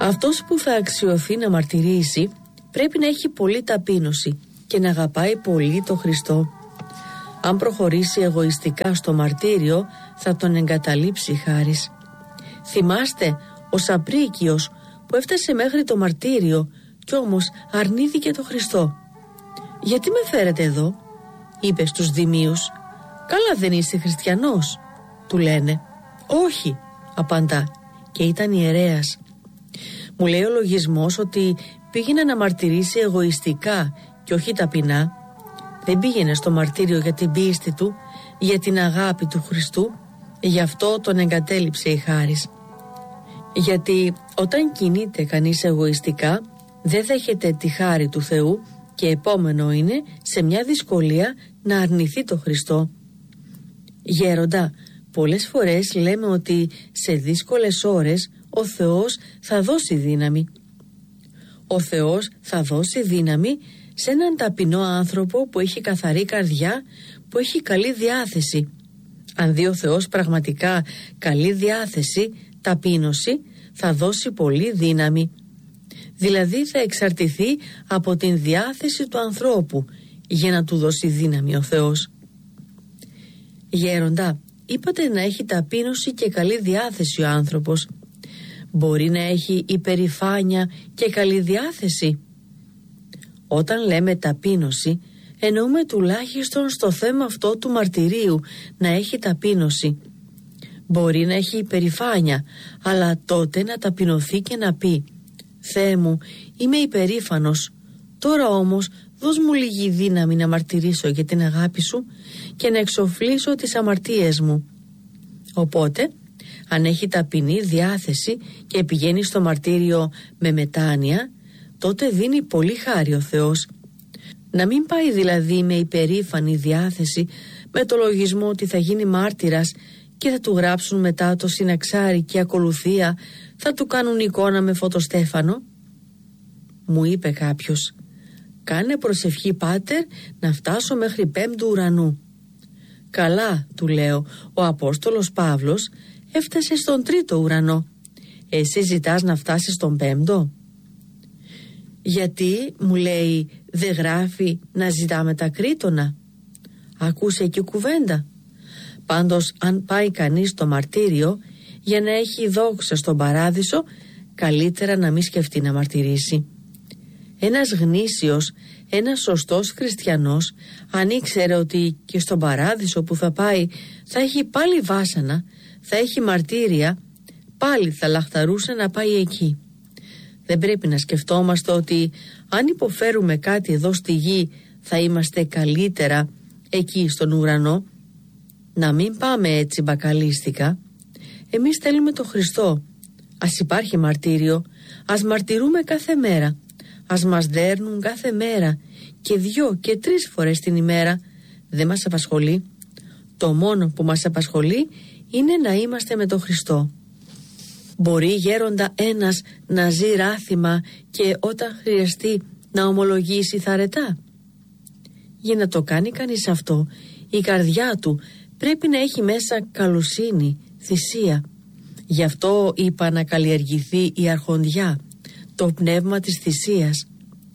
Αυτός που θα αξιωθεί να μαρτυρήσει πρέπει να έχει πολλή ταπείνωση και να αγαπάει πολύ το Χριστό. Αν προχωρήσει εγωιστικά στο μαρτύριο, θα τον εγκαταλείψει η χάρις. Θυμάστε ο Σαπρίκιος που έφτασε μέχρι το μαρτύριο κι όμως αρνήθηκε το Χριστό. «Γιατί με φέρετε εδώ?» είπε στους δημίους. «Καλά δεν είσαι χριστιανός?» του λένε. «Όχι», απαντά, και ήταν ιερέας. Μου λέει ο λογισμός ότι πήγαινε να μαρτυρήσει εγωιστικά και όχι ταπεινά. Δεν πήγαινε στο μαρτύριο για την πίστη του, για την αγάπη του Χριστού, γι' αυτό τον εγκατέλειψε η χάρις. Γιατί όταν κινείται κανείς εγωιστικά, δεν δέχεται τη χάρη του Θεού και επόμενο είναι σε μια δυσκολία να αρνηθεί το Χριστό. Γέροντα, πολλές φορές λέμε ότι σε δύσκολες ώρες ο Θεός θα δώσει δύναμη. Ο Θεός θα δώσει δύναμη σε έναν ταπεινό άνθρωπο που έχει καθαρή καρδιά, που έχει καλή διάθεση. Αν δει ο Θεός πραγματικά καλή διάθεση, ταπείνωση, θα δώσει πολύ δύναμη. Δηλαδή θα εξαρτηθεί από την διάθεση του ανθρώπου για να του δώσει δύναμη ο Θεός. Γέροντα, είπατε να έχει ταπείνωση και καλή διάθεση ο άνθρωπος. Μπορεί να έχει υπερηφάνεια και καλή διάθεση? Όταν λέμε ταπείνωση, εννοούμε τουλάχιστον στο θέμα αυτό του μαρτυρίου να έχει ταπείνωση. Μπορεί να έχει υπερηφάνεια, αλλά τότε να ταπεινωθεί και να πει «Θεέ μου, είμαι υπερήφανος, τώρα όμως δώσ' μου λίγη δύναμη να μαρτυρήσω για την αγάπη σου και να εξοφλήσω τις αμαρτίες μου». Οπότε, αν έχει ταπεινή διάθεση και πηγαίνει στο μαρτύριο με μετάνοια, τότε δίνει πολύ χάρη ο Θεός. Να μην πάει δηλαδή με υπερήφανη διάθεση, με το λογισμό ότι θα γίνει μάρτυρας και θα του γράψουν μετά το συναξάρι και ακολουθία θα του κάνουν εικόνα με φωτοστέφανο. Μου είπε κάποιος, «Κάνε προσευχή, Πάτερ, να φτάσω μέχρι 5ου ουρανού». «Καλά», του λέω, «ο Απόστολος Παύλος έφτασε στον 3ο ουρανό. Εσύ ζητάς να φτάσεις στον 5ο?» «Γιατί», μου λέει, «δεν γράφει να ζητάμε τα κρήτονα?» Ακούσε εκεί κουβέντα. Πάντως αν πάει κανείς στο μαρτύριο για να έχει δόξα στον παράδεισο, καλύτερα να μην σκεφτεί να μαρτυρήσει. Ένας γνήσιος, ένας σωστός χριστιανός, αν ήξερε ότι και στον παράδεισο που θα πάει θα έχει πάλι βάσανα, θα έχει μαρτύρια, πάλι θα λαχταρούσε να πάει εκεί. Δεν πρέπει να σκεφτόμαστε ότι αν υποφέρουμε κάτι εδώ στη γη θα είμαστε καλύτερα εκεί στον ουρανό. Να μην πάμε έτσι μπακαλίστικα. Εμείς θέλουμε το Χριστό. Ας υπάρχει μαρτύριο, ας μαρτυρούμε κάθε μέρα, ας μας δέρνουν κάθε μέρα και 2 και 3 φορές την ημέρα. Δεν μας απασχολεί. Το μόνο που μας απασχολεί είναι να είμαστε με το Χριστό. Μπορεί, γέροντα, ένας να ζει ράθιμα και όταν χρειαστεί να ομολογήσει θαρετά? Για να το κάνει κανείς αυτό, η καρδιά του πρέπει να έχει μέσα καλοσύνη, θυσία. Γι' αυτό είπα να καλλιεργηθεί η αρχοντιά, το πνεύμα της θυσίας.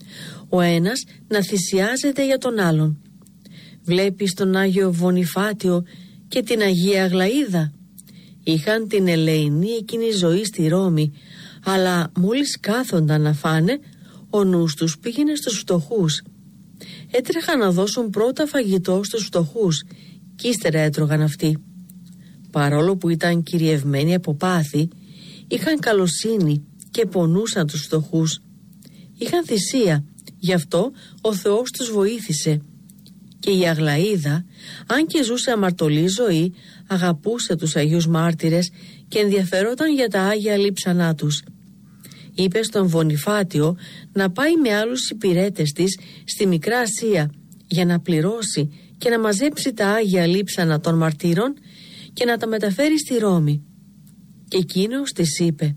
Ο ένας να θυσιάζεται για τον άλλον. Βλέπεις τον Άγιο Βονιφάτιο και την Αγία Αγλαΐδα. Είχαν την ελεηνή εκείνη ζωή στη Ρώμη, αλλά μόλις κάθονταν να φάνε, ο νους τους πήγαινε στους φτωχούς. Έτρεχαν να δώσουν πρώτα φαγητό στους φτωχούς κι ύστερα έτρωγαν αυτοί. Παρόλο που ήταν κυριευμένοι από πάθη, είχαν καλοσύνη και πονούσαν τους φτωχούς. Είχαν θυσία, γι' αυτό ο Θεός τους βοήθησε. Και η Αγλαΐδα, αν και ζούσε αμαρτωλή ζωή, αγαπούσε τους Αγίους Μάρτυρες και ενδιαφερόταν για τα Άγια λείψανά τους. Είπε στον Βονιφάτιο να πάει με άλλους υπηρέτες της στη Μικρά Ασία για να πληρώσει και να μαζέψει τα Άγια λείψανα των μαρτύρων και να τα μεταφέρει στη Ρώμη. Και εκείνος της είπε,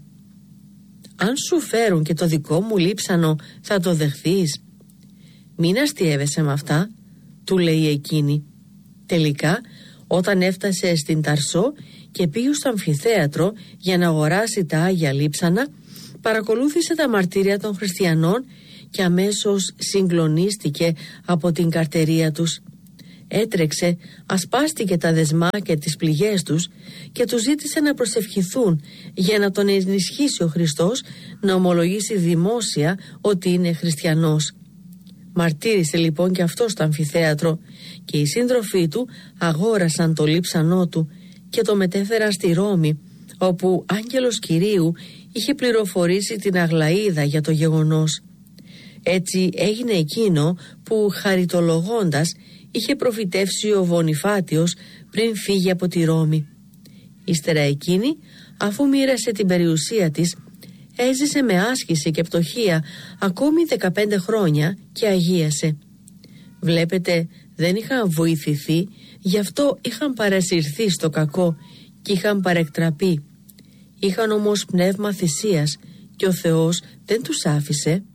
«Αν σου φέρουν και το δικό μου λείψανο, θα το δεχθείς?» «Μην αστιεύεσαι με αυτά», του λέει εκείνη. Τελικά, όταν έφτασε στην Ταρσό και πήγε στο αμφιθέατρο για να αγοράσει τα Άγια λείψανα, παρακολούθησε τα μαρτύρια των χριστιανών και αμέσως συγκλονίστηκε από την καρτερία τους. Έτρεξε, ασπάστηκε τα δεσμά και τις πληγές τους και τους ζήτησε να προσευχηθούν για να τον ενισχύσει ο Χριστός να ομολογήσει δημόσια ότι είναι χριστιανός. Μαρτύρησε λοιπόν και αυτό στο αμφιθέατρο και οι σύντροφοί του αγόρασαν το λείψανό του και το μετέφεραν στη Ρώμη, όπου άγγελος Κυρίου είχε πληροφορήσει την Αγλαΐδα για το γεγονός. Έτσι έγινε εκείνο που χαριτολογώντας είχε προφητεύσει ο Βονιφάτιος πριν φύγει από τη Ρώμη. Ύστερα εκείνη, αφού μοίρασε την περιουσία της, έζησε με άσκηση και πτωχία ακόμη 15 χρόνια και αγίασε. Βλέπετε, δεν είχαν βοηθηθεί, γι' αυτό είχαν παρασυρθεί στο κακό και είχαν παρεκτραπεί. Είχαν όμως πνεύμα θυσίας και ο Θεός δεν τους άφησε.